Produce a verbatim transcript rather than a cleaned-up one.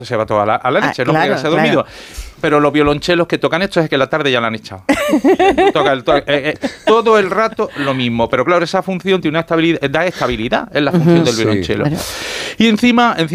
se va toda a la, a la Ah, leche, no claro, porque se ha dormido. claro. Pero los violonchelos que tocan esto es que la tarde ya la han echado. Toca el to- eh, eh, todo el rato lo mismo. Pero claro, esa función tiene una estabilidad, da estabilidad, es la función Ujú. del Sí. violonchelo. Claro. Y encima, encima